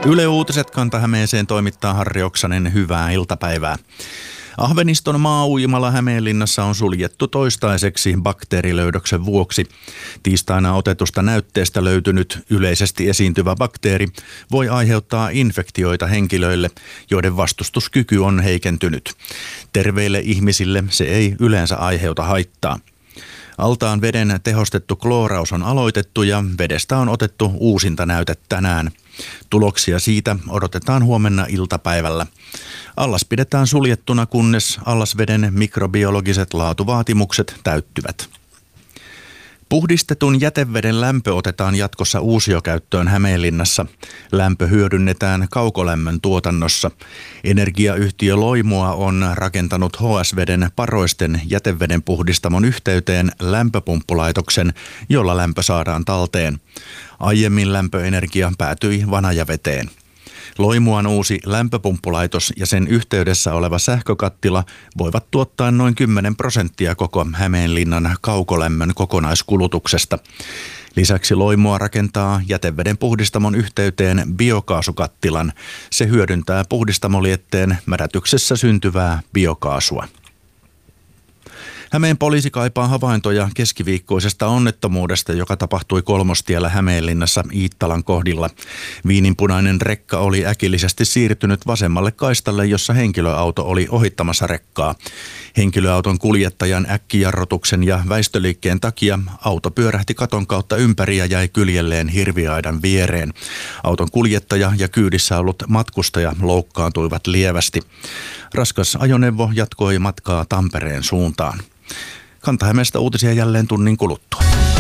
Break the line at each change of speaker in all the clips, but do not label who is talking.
Yle Uutiset Kanta-Hämeeseen toimittaa Harri Oksanen. Hyvää iltapäivää. Ahveniston maa-uimala Hämeenlinnassa on suljettu toistaiseksi bakteerilöydöksen vuoksi. Tiistaina otetusta näytteestä löytynyt yleisesti esiintyvä bakteeri voi aiheuttaa infektioita henkilöille, joiden vastustuskyky on heikentynyt. Terveille ihmisille se ei yleensä aiheuta haittaa. Altaan veden tehostettu klooraus on aloitettu ja vedestä on otettu uusinta näyte tänään. Tuloksia siitä odotetaan huomenna iltapäivällä. Allas pidetään suljettuna, kunnes allasveden mikrobiologiset laatuvaatimukset täyttyvät. Puhdistetun jäteveden lämpö otetaan jatkossa uusiokäyttöön Hämeenlinnassa. Lämpö hyödynnetään kaukolämmön tuotannossa. Energiayhtiö Loimua on rakentanut HS-veden Paroisten jäteveden puhdistamon yhteyteen lämpöpumppulaitoksen, jolla lämpö saadaan talteen. Aiemmin lämpöenergia päätyi Vanajaveteen. Loimuan uusi lämpöpumppulaitos ja sen yhteydessä oleva sähkökattila voivat tuottaa noin 10% koko Hämeenlinnan kaukolämmön kokonaiskulutuksesta. Lisäksi Loimua rakentaa jäteveden puhdistamon yhteyteen biokaasukattilan. Se hyödyntää puhdistamolietteen mädätyksessä syntyvää biokaasua. Hämeen poliisi kaipaa havaintoja keskiviikkoisesta onnettomuudesta, joka tapahtui Kolmostiellä Hämeenlinnassa Iittalan kohdilla. Viininpunainen rekka oli äkillisesti siirtynyt vasemmalle kaistalle, jossa henkilöauto oli ohittamassa rekkaa. Henkilöauton kuljettajan äkkijarrutuksen ja väistöliikkeen takia auto pyörähti katon kautta ympäri ja jäi kyljelleen hirviaidan viereen. Auton kuljettaja ja kyydissä ollut matkustaja loukkaantuivat lievästi. Raskas ajoneuvo jatkoi matkaa Tampereen suuntaan. Kanta-Hämeestä uutisia jälleen tunnin kuluttua.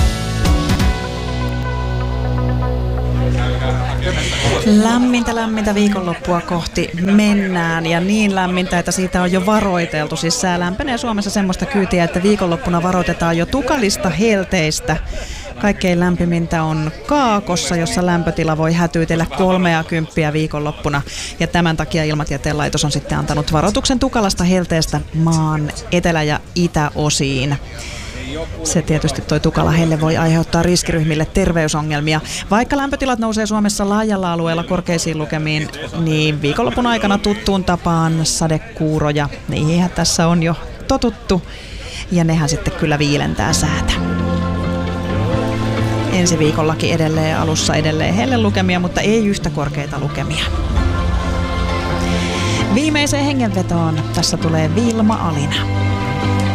Lämmintä viikonloppua kohti mennään ja niin lämmintä, että siitä on jo varoiteltu. Siis sää lämpenee Suomessa semmoista kyytiä, että viikonloppuna varoitetaan jo tukalista helteistä. Kaikkein lämpimintä on Kaakossa, jossa lämpötila voi hätyytellä 30 viikonloppuna. Ja tämän takia Ilmatieteen laitos on sitten antanut varoituksen tukalasta helteestä maan etelä- ja itäosiin. Se tietysti toi tukala helle voi aiheuttaa riskiryhmille terveysongelmia. Vaikka lämpötilat nousee Suomessa laajalla alueella korkeisiin lukemiin, niin viikonlopun aikana tuttuun tapaan sadekuuroja. Niihinhän tässä on jo totuttu ja nehän sitten kyllä viilentää säätä. Ensi viikollakin alussa edelleen hellelukemia, mutta ei yhtä korkeita lukemia. Viimeiseen hengenvetoon tässä tulee Vilma Alina.